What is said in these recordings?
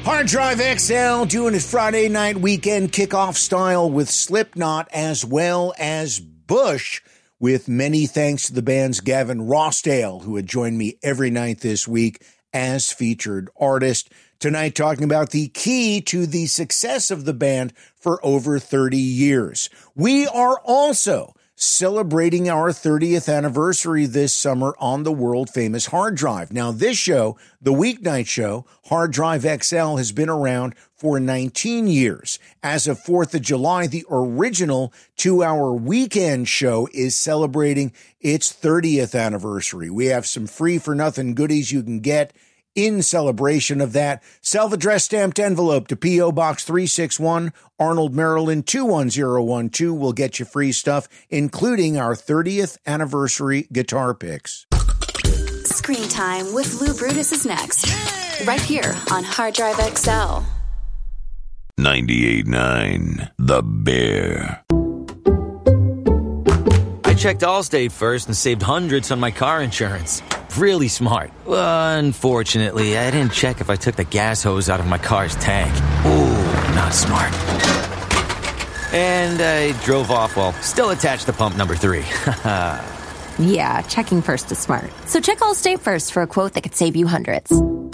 Hard Drive XL doing his Friday night weekend kickoff style with Slipknot as well as Bush, with many thanks to the band's Gavin Rossdale, who had joined me every night this week as featured artist. Tonight, talking about the key to the success of the band for over 30 years. We are also celebrating our 30th anniversary this summer on the world-famous Hard Drive. Now, this show, the weeknight show, Hard Drive XL, has been around for 19 years. As of 4th of July, the original 2-hour weekend show is celebrating its 30th anniversary. We have some free-for-nothing goodies you can get in celebration of that. Self-addressed stamped envelope to P.O. Box 361, Arnold, Maryland 21012 will get you free stuff, including our 30th anniversary guitar picks. Screen Time with Lou Brutus is next, right here on Hard Drive XL. 98.9 The Bear. I checked Allstate first and saved hundreds on my car insurance. Really smart. Unfortunately, I didn't check if I took the gas hose out of my car's tank. Ooh, not smart. And I drove off while still attached to pump number 3. Yeah, checking first is smart. So check Allstate first for a quote that could save you hundreds.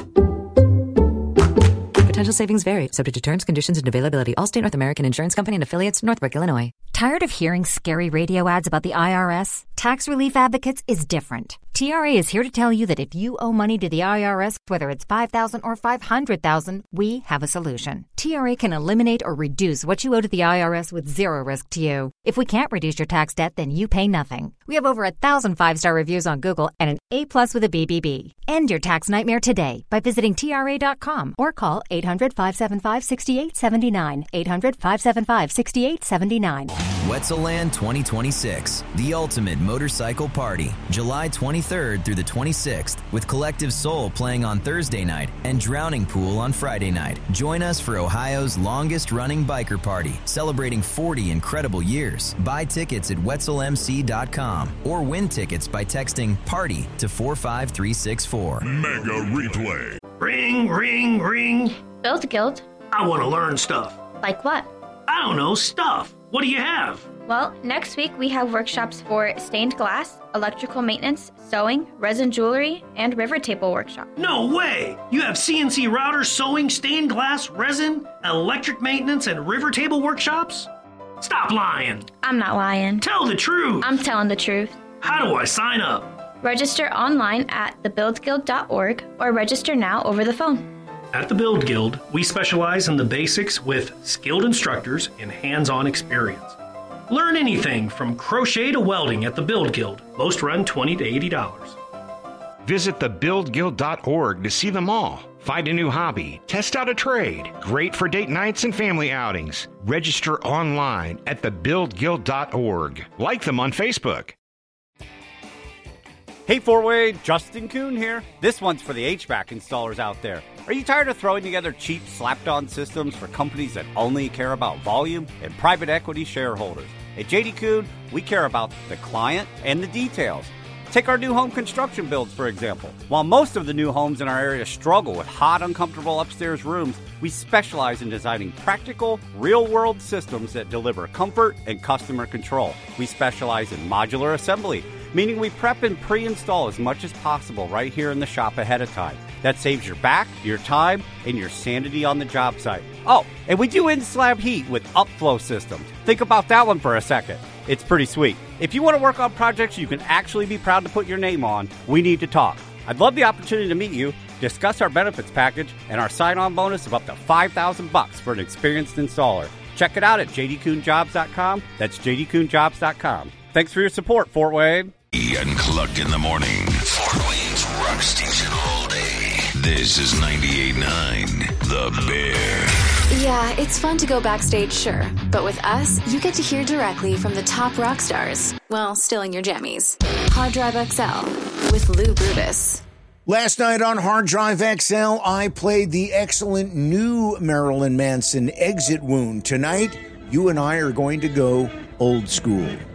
Potential savings vary, subject to terms, conditions, and availability. Allstate North American Insurance Company and Affiliates, Northbrook, Illinois. Tired of hearing scary radio ads about the IRS? Tax Relief Advocates is different. TRA is here to tell you that if you owe money to the IRS, whether it's $5,000 or $500,000, we have a solution. TRA can eliminate or reduce what you owe to the IRS with zero risk to you. If we can't reduce your tax debt, then you pay nothing. We have over 1,000 5-star reviews on Google and an A+ with a BBB. End your tax nightmare today by visiting TRA.com or call 800-575-6879. 800-575-6879. Wetzelland 2026, the ultimate motorcycle party, July 23rd through the 26th, with Collective Soul playing on Thursday night and Drowning Pool on Friday night. Join us for Ohio's longest-running biker party, celebrating 40 incredible years. Buy tickets at wetzelmc.com or win tickets by texting PARTY to 45364. Mega replay. Ring, ring, ring. Build Guild. I want to learn stuff. Like what? I don't know, stuff. What do you have? Well, next week we have workshops for stained glass, electrical maintenance, sewing, resin jewelry, and river table workshop. No way! You have CNC routers, sewing, stained glass, resin, electric maintenance, and river table workshops? Stop lying. I'm not lying. Tell the truth. I'm telling the truth. How do I sign up? Register online at thebuildguild.org or register now over the phone. At the Build Guild, we specialize in the basics with skilled instructors and hands-on experience. Learn anything from crochet to welding at the Build Guild. Most run $20 to $80. Visit thebuildguild.org to see them all. Find a new hobby, test out a trade. Great for date nights and family outings. Register online at thebuildguild.org. Like them on Facebook. Hey, Four-Way, Justin Kuhn here. This one's for the HVAC installers out there. Are you tired of throwing together cheap, slapped-on systems for companies that only care about volume and private equity shareholders? At J.D. Kuhn, we care about the client and the details. Take our new home construction builds, for example. While most of the new homes in our area struggle with hot, uncomfortable upstairs rooms, we specialize in designing practical, real-world systems that deliver comfort and customer control. We specialize in modular assembly, meaning we prep and pre-install as much as possible right here in the shop ahead of time. That saves your back, your time, and your sanity on the job site. Oh, and we do in-slab heat with upflow systems. Think about that one for a second. It's pretty sweet. If you want to work on projects you can actually be proud to put your name on, we need to talk. I'd love the opportunity to meet you, discuss our benefits package, and our sign-on bonus of up to $5,000 for an experienced installer. Check it out at jdkuhnjobs.com. That's jdkuhnjobs.com. Thanks for your support, Fort Wayne. Ian Cluck in the morning. Fort Wayne's rock station all day. This is 98.9 The Bear. Yeah, it's fun to go backstage, sure. But with us, you get to hear directly from the top rock stars. Well, still in your jammies. Hard Drive XL with Lou Brutus. Last night on Hard Drive XL, I played the excellent new Marilyn Manson Exit Wound. Tonight, you and I are going to go old school.